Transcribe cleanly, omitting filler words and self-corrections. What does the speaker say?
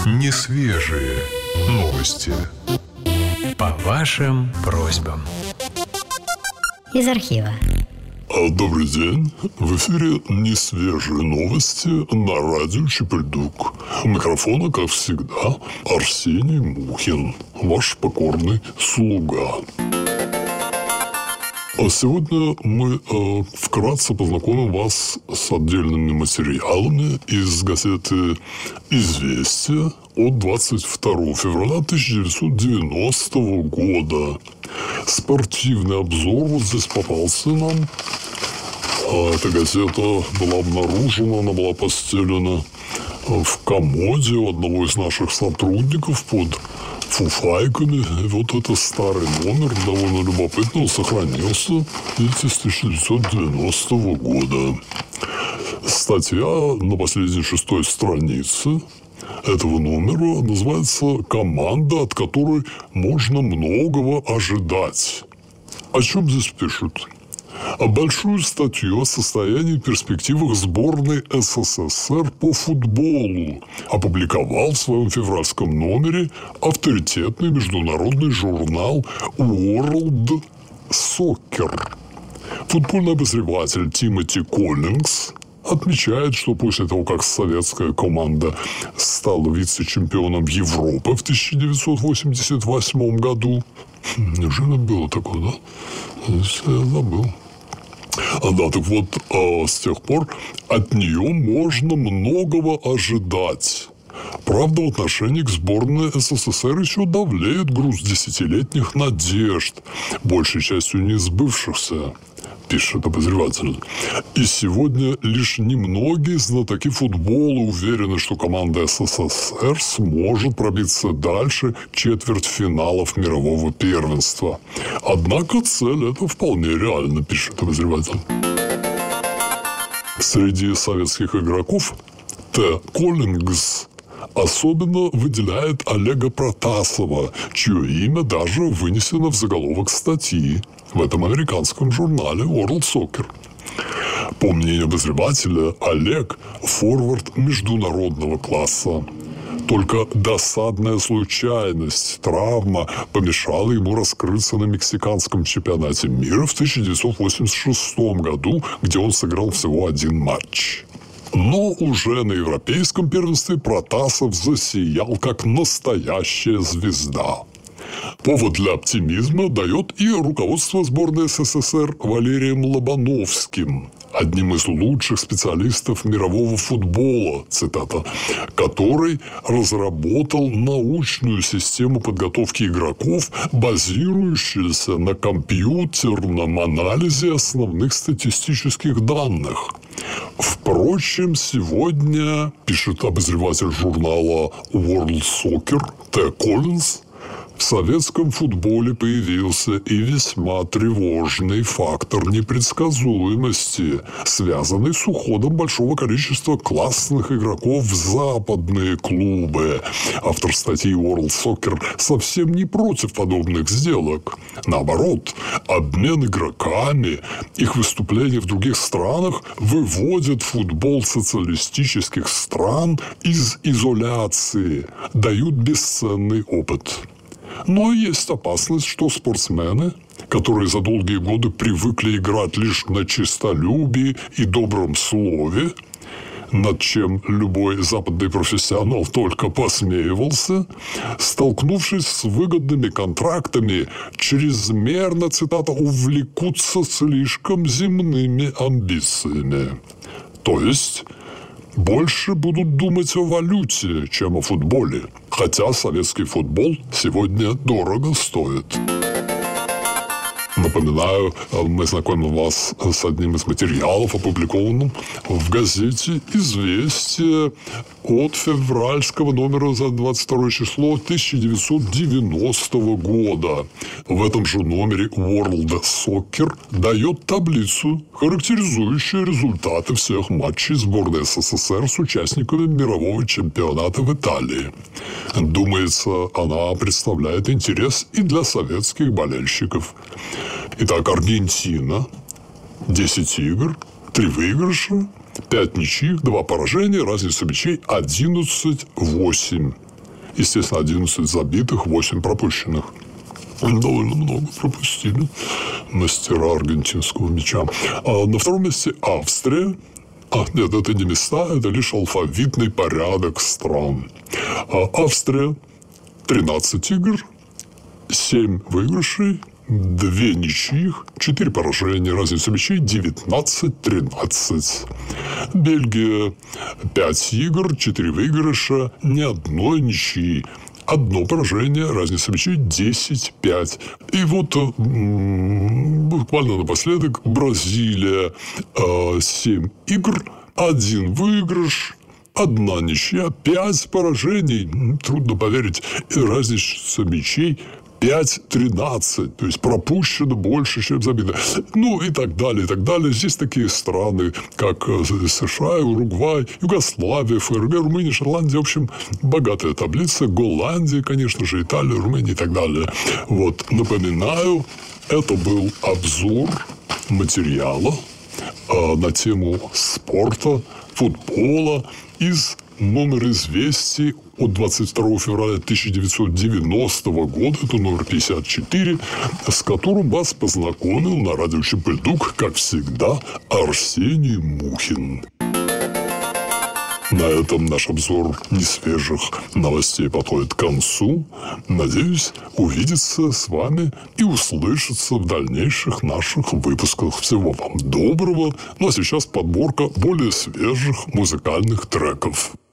Несвежие новости. По вашим просьбам. Из архива. Добрый день. В эфире несвежие новости на радио Чепельдук. У микрофона, как всегда, Арсений Мухин, ваш покорный слуга. Сегодня мы вкратце познакомим вас с отдельными материалами из газеты «Известия» от 22 февраля 1990 года. Спортивный обзор вот здесь попался нам. Эта газета была обнаружена, она была постелена в комоде у одного из наших сотрудников под фуфайками. И вот это старый номер, довольно любопытно, он сохранился, видите, с 1990 года. Статья на последней 6-й странице этого номера называется «Команда, от которой можно многого ожидать». О чем здесь пишут? Большую статью о состоянии и перспективах сборной СССР по футболу опубликовал в своем февральском номере авторитетный международный журнал World Soccer. Футбольный обозреватель Тимоти Коллинз отмечает, что после того, как советская команда стала вице-чемпионом Европы в 1988 году, неужели было такое, да? Я забыл. Да, так вот, с тех пор от нее можно многого ожидать. Правда, в отношении к сборной СССР еще давлеет груз десятилетних надежд, большей частью не сбывшихся, пишет обозреватель. И сегодня лишь немногие знатоки футбола уверены, что команда СССР сможет пробиться дальше четвертьфиналов мирового первенства. Однако цель эта вполне реальна, пишет обозреватель. Среди советских игроков Т. Коллинз особенно выделяет Олега Протасова, чье имя даже вынесено в заголовок статьи в этом американском журнале World Soccer. По мнению обозревателя, Олег – форвард международного класса. Только досадная случайность, травма помешала ему раскрыться на мексиканском чемпионате мира в 1986 году, где он сыграл всего один матч. Но уже на европейском первенстве Протасов засиял как настоящая звезда. Повод для оптимизма дает и руководство сборной СССР Валерием Лобановским, одним из лучших специалистов мирового футбола, цитата, который разработал научную систему подготовки игроков, базирующуюся на компьютерном анализе основных статистических данных. Впрочем, сегодня, пишет обозреватель журнала World Soccer Т. Коллинз, в советском футболе появился и весьма тревожный фактор непредсказуемости, связанный с уходом большого количества классных игроков в западные клубы. Автор статьи World Soccer совсем не против подобных сделок. Наоборот, обмен игроками, их выступления в других странах выводят футбол социалистических стран из изоляции, дают бесценный опыт. Но есть опасность, что спортсмены, которые за долгие годы привыкли играть лишь на честолюбии и добром слове, над чем любой западный профессионал только посмеивался, столкнувшись с выгодными контрактами, чрезмерно, цитата, увлекутся слишком земными амбициями. То есть больше будут думать о валюте, чем о футболе. Хотя советский футбол сегодня дорого стоит. Напоминаю, мы знакомим вас с одним из материалов, опубликованным в газете «Известия» от февральского номера за 22 число 1990 года. В этом же номере World Soccer дает таблицу, характеризующую результаты всех матчей сборной СССР с участниками мирового чемпионата в Италии. Думается, она представляет интерес и для советских болельщиков. Итак, Аргентина. 10 игр, 3 выигрыша, 5 ничьих, 2 поражения, разница мячей 11-8. Естественно, 11 забитых, 8 пропущенных. Довольно много пропустили мастера аргентинского мяча. А на втором месте Австрия. Нет, это не места, это лишь алфавитный порядок стран. Австрия 13 игр, 7 выигрышей, 2 ничьих, 4 поражения. Разница мячей 19-13. Бельгия 5 игр, 4 выигрыша, ни одной ничьи. 1 поражение, разница мячей 10-5. И вот буквально напоследок Бразилия 7 игр, 1 выигрыш, 1 ничья, 5 поражений. Трудно поверить. И разница мячей 5-13. То есть пропущено больше, чем забито. Ну и так далее, и так далее. Здесь такие страны, как США, Уругвай, Югославия, ФРГ, Румыния, Шотландия. В общем, богатая таблица. Голландия, конечно же, Италия, Румыния и так далее. Вот, напоминаю, это был обзор материала на тему спорта, футбола из номер известий от 22 февраля 1990 года, это номер 54, с которым вас познакомил на радио Чепельдук, как всегда, Арсений Мухин. На этом наш обзор несвежих новостей подходит к концу. Надеюсь увидеться с вами и услышаться в дальнейших наших выпусках. Всего вам доброго. Ну а сейчас подборка более свежих музыкальных треков.